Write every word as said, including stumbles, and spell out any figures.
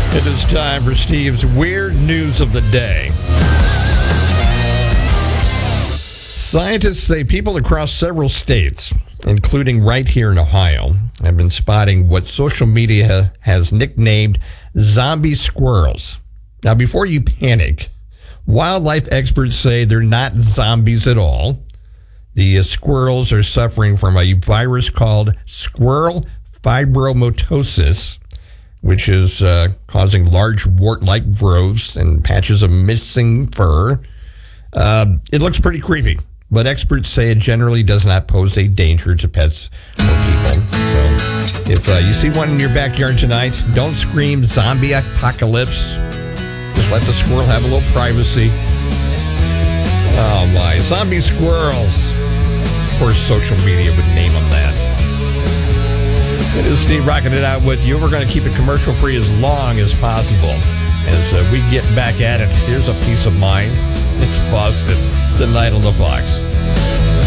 It is time for Steve's Weird News of the Day. Scientists say people across several states, including right here in Ohio, have been spotting what social media has nicknamed zombie squirrels. Now, before you panic, wildlife experts say they're not zombies at all. The uh, squirrels are suffering from a virus called squirrel fibromatosis, which is uh, causing large wart-like growths and patches of missing fur. Uh, it looks pretty creepy, but experts say it generally does not pose a danger to pets or people. So if uh, you see one in your backyard tonight, don't scream zombie apocalypse. Just let the squirrel have a little privacy. Oh my, zombie squirrels. Of course, social media would name them that. It is Steve rocking it out with you. We're going to keep it commercial free as long as possible. As uh, we get back at it, here's a piece of mind. It's Boston, the Night on the Fox.